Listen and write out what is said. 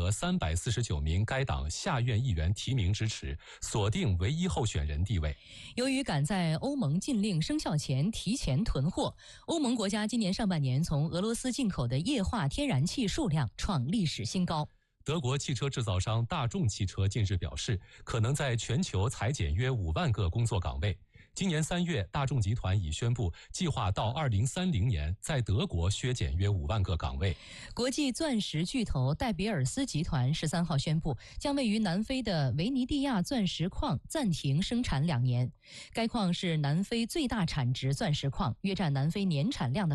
得349名该党下院议员提名支持，锁定唯一候选人地位。 由于赶在欧盟禁令生效前提前囤货，欧盟国家今年上半年从俄罗斯进口的液化天然气数量创历史新高。 德国汽车制造商大众汽车近日表示，可能在全球裁减约5万个工作岗位。今年3月，大众集团已宣布计划到2030年在德国削减约5万个岗位。 国际钻石巨头戴比尔斯集团13号宣布，将位于南非的维尼蒂亚钻石矿暂停生产2年。该矿是南非最大产值钻石矿，约占南非年产量的